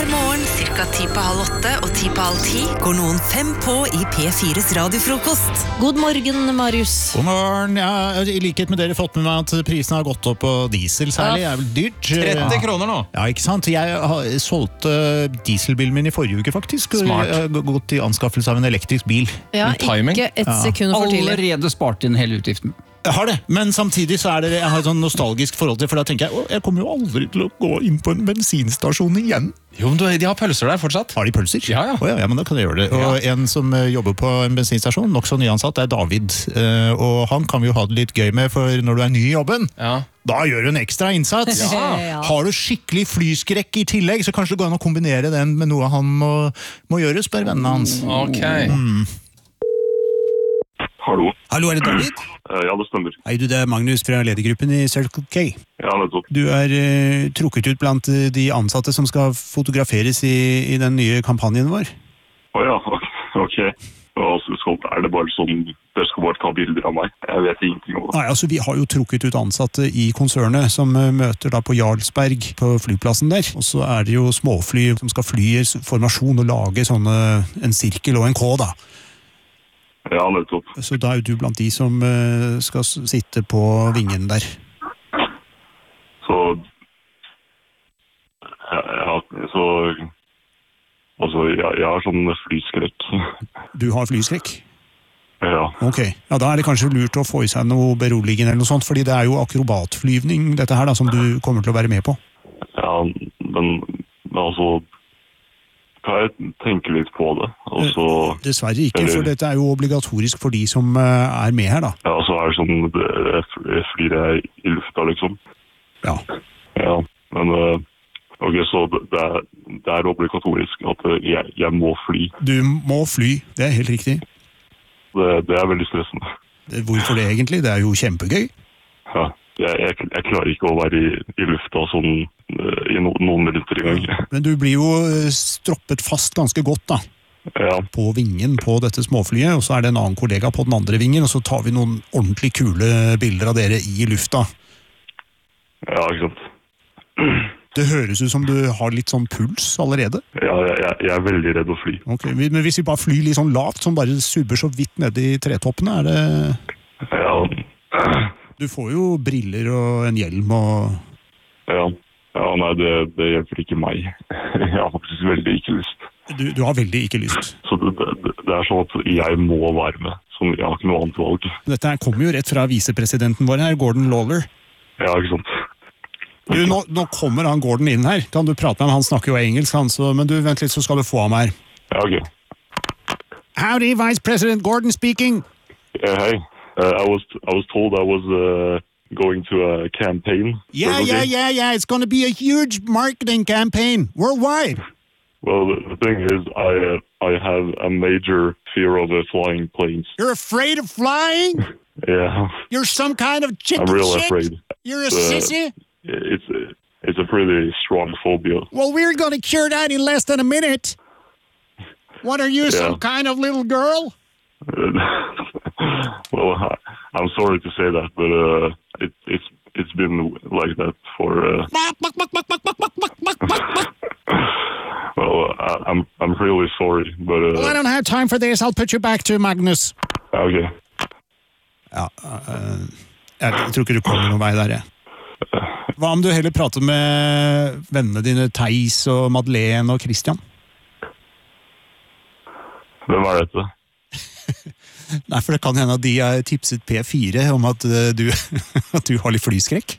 Hver morgen, cirka 7:30 og 7:30, går noen 5 på i P4s radiofrokost. God morgen, Marius. God morgen. Jeg har i likhet med dere fått med meg at prisene har gått opp på diesel særlig. Det er vel dyrt. 30 kroner nå. Ja, ikke sant? Jeg solgte dieselbilen min i forrige uke faktisk. Smart. Jeg har gått i anskaffelse av en elektrisk bil. Ja, timing. ikke et sekund for tidlig. Allerede spart inn hele utgiften. Jeg har det, men samtidig så er det, jeg har et sånn nostalgisk forhold til, for da tenker jeg kommer jo aldri til å gå inn på en bensinstasjon igjen. Jo, men de har pølser der fortsatt. Har de pølser? Ja, ja. Å ja, men da kan jeg gjøre det. Og en som jobber på en bensinstasjon, nok så nyansatt, er David. Og han kan vi jo ha det litt gøy med, for når du er ny i jobben, da gjør du en ekstra innsats. Ja. Har du skikkelig flyskrekk i tillegg, så kanskje det går an å kombinere den med noe han må gjøre, spør vennene hans. Ok. Hallo. Hallo, er det David? Ja, det stemmer. Hei du, det er Magnus fra ledergruppen i Circle K. Ja, nettopp. Du er trukket ut blant de ansatte som skal fotograferes i den nye kampanjen vår. Å ja, ok. Altså, er det bare sånn, dere skal bare ta bilder av meg? Jeg vet ingenting om det. Nei, altså vi har jo trukket ut ansatte i konsernet som møter da på Jarlsberg på flyplassen der. Og så er det jo småfly som skal fly i formasjon og lage en sirkel og en K da. Ja, nettopp. Så da er jo du blant de som skal sitte på vingen der. Så... jeg har sånn flyskrekk. Du har flyskrekk? Ja. Ok, ja da er det kanskje lurt å få i seg noe beroligende eller noe sånt, fordi det er jo akrobatflyvning dette her da, som du kommer til å være med på. Ja, men altså... Kan jeg tenke litt på det? Altså, dessverre ikke, for dette er jo obligatorisk for de som er med her da. Ja, så er det sånn, jeg flyr jeg i lufta liksom. Ja. Ja, men ok, så det er obligatorisk at jeg må fly. Du må fly, det er helt riktig. Det er veldig stressende. Hvorfor det egentlig? Det er jo kjempegøy. Ja, jeg klarer ikke å være i lufta sånn i noen minutter i gang. Men du blir jo stroppet fast ganske godt da. Ja. På vingen på dette småflyet, og så er det en annen kollega på den andre vingen, og så tar vi noen ordentlig kule bilder av dere i lufta. Ja, ikke sant. Det høres ut som du har litt sånn puls allerede. Ja, jeg er veldig redd å fly. Ok, men hvis vi bare flyr litt sånn lavt, som bare subber så vidt ned i tretoppene, er det... Ja. Du får jo briller og en hjelm og... Ja, nei, det hjelper ikke meg. Jeg har faktisk veldig ikke lyst. Du har veldig ikke lyst. Så det er sånn at jeg må være med, så jeg har ikke noe annet valg. Dette her kommer jo rett fra visepresidenten vår her, Gordon Lawler. Ja, ikke sant. Du, nå kommer han Gordon inn her. Kan du prate med ham? Han snakker jo engelsk, men du, vent litt, så skal du få ham her. Ja, ok. Howdy, Vice President Gordon speaking. Hey, I was told I was... going to a campaign. Yeah. It's going to be a huge marketing campaign worldwide. Well, the thing is, I have a major fear of flying planes. You're afraid of flying? Yeah. You're some kind of chicken I'm real shit? afraid. You're a sissy? It's a pretty strong phobia. Well, we're going to cure that in less than a minute. What are you, some kind of little girl? Well, I'm sorry to say that, but it's been like that for. Well, I'm really sorry, but. Well, I don't have time for this. I'll put you back to Magnus. Okay. Ja, jeg tror ikke du kommer noen vei der, jeg. Hva om du heller prater med vennene dine Theis og Madeleine og Christian? Hvem er dette? Nei, for det kan hende at de har tipset P4 om at du har litt flyskrekk.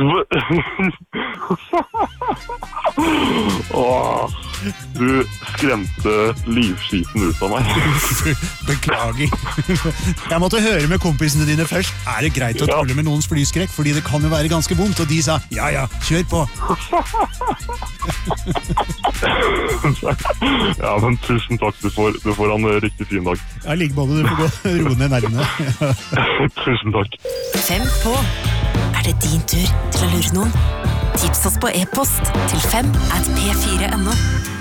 Åh, du skremte livskiten ut av meg. Beklager. Jeg måtte høre med kompisene dine først. Er det greit å tulle med noens flyskrekk? Fordi det kan jo være ganske vondt. Og de sa, ja, kjør på. Ja, men tusen takk. Du får ha en riktig fin dag. Ja, like både. Du får gå roe ned nervene. Tusen takk. 5 på. Er det din tur til å lure noen? Tips oss på e-post til 5@p4.no.